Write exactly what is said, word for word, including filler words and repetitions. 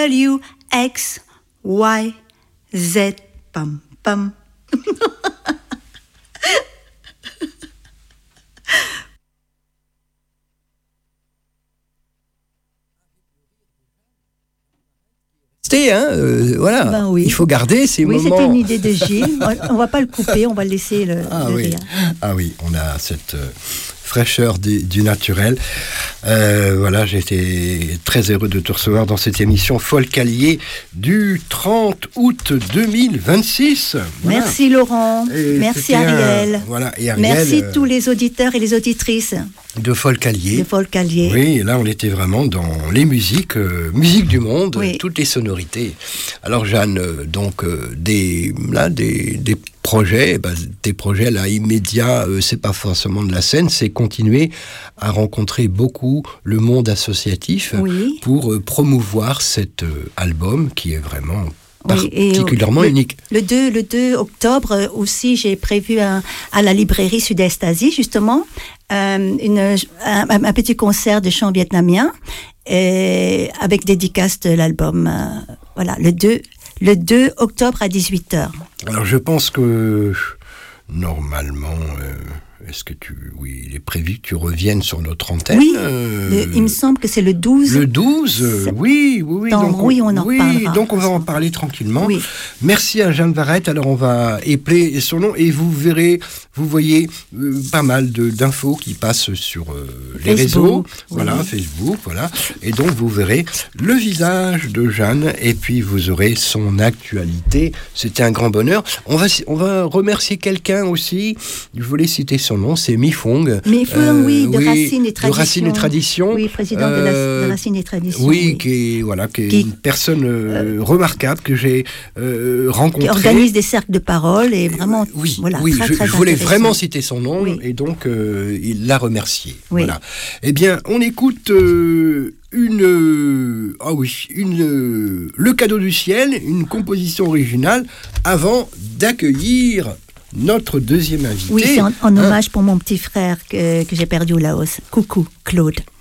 W, X, Y, Z, pam, pam. Hein, euh, voilà, ben oui. Il faut garder ces oui, moments. Oui, c'était une idée de Gilles. On va pas le couper, on va le laisser le, ah, le oui. rire. Ah oui, on a cette euh, fraîcheur du, du naturel. Euh, voilà, j'ai été très heureux de te recevoir dans cette émission Folk Allié du trente août deux mille vingt-six. Voilà. Merci Laurent, et merci Ariel. Un, voilà, et Ariel. Merci euh, tous les auditeurs et les auditrices. De Folk Allié. De Folk Allié. Oui, là on était vraiment dans les musiques, euh, musique du monde, oui. Toutes les sonorités. Alors Jeanne, euh, donc euh, des là des, des projets, bah, des projets là immédiats, euh, c'est pas forcément de la scène, c'est continuer à rencontrer beaucoup le monde associatif oui. pour euh, promouvoir cet euh, album qui est vraiment Oui, particulièrement le, unique. Le deux, le deux octobre aussi, j'ai prévu un, à la librairie Sud-Est Asie, justement, euh, une, un, un petit concert de chant vietnamien et avec dédicace de l'album. Euh, voilà, le deux, le deux octobre à dix-huit heures. Alors, je pense que normalement... Euh... Est-ce que tu... Oui, il est prévu que tu reviennes sur notre antenne. Oui, euh... le, il me semble que c'est le douze. Le douze, euh, oui, oui, oui. Donc, donc on, oui, on en oui, parlera. Donc on va en parler tranquillement. Oui. Merci à Jeanne Varette. Alors on va épeler son nom et vous verrez, vous voyez euh, pas mal de, d'infos qui passent sur euh, les Facebook, réseaux. oui. Voilà, Facebook, voilà. Et donc vous verrez le visage de Jeanne et puis vous aurez son actualité. C'était un grand bonheur. On va, on va remercier quelqu'un aussi. Je voulais citer son nom, c'est Mi Fong. Mi Fong, euh, oui, de oui, Racines et Traditions. De Racines et Traditions. Oui, président euh, de, la, de Racines et Traditions. Oui, oui. qui est, voilà, qui est qui, une personne euh, remarquable que j'ai euh, rencontrée. Qui organise des cercles de parole et vraiment, euh, oui, voilà, oui, très, je, très je voulais intéressant. vraiment citer son nom oui. et donc euh, il l'a remercié. Oui. Voilà. Eh bien, on écoute euh, une, ah oui, une, Le Cadeau du Ciel, une composition originale avant d'accueillir notre deuxième invité. Oui, c'est en, en hommage hein? pour mon petit frère que, que j'ai perdu au Laos. Coucou, Claude.